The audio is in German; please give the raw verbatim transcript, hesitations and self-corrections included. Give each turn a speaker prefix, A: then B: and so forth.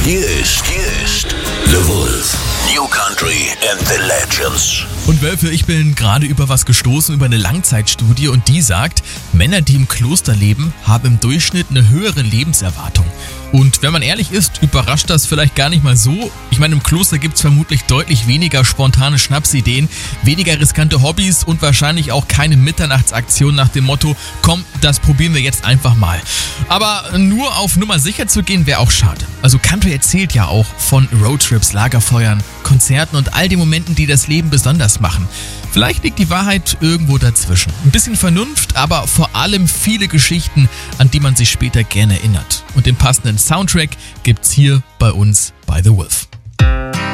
A: Hier ist, hier ist The Wolf. New Country and the Legends.
B: Und Wölfe, ich bin gerade über was gestoßen, über eine Langzeitstudie, und die sagt, Männer, die im Kloster leben, haben im Durchschnitt eine höhere Lebenserwartung. Und wenn man ehrlich ist, überrascht das vielleicht gar nicht mal so. Ich meine, im Kloster gibt es vermutlich deutlich weniger spontane Schnapsideen, weniger riskante Hobbys und wahrscheinlich auch keine Mitternachtsaktion nach dem Motto, komm, das probieren wir jetzt einfach mal. Aber nur auf Nummer sicher zu gehen, wäre auch schade. Also Country erzählt ja auch von Roadtrips, Lagerfeuern, Konzerten und all den Momenten, die das Leben besonders machen. Vielleicht liegt die Wahrheit irgendwo dazwischen. Ein bisschen Vernunft, aber vor allem viele Geschichten, an die man sich später gerne erinnert. Und den passenden Soundtrack gibt's hier bei uns bei The Wolf.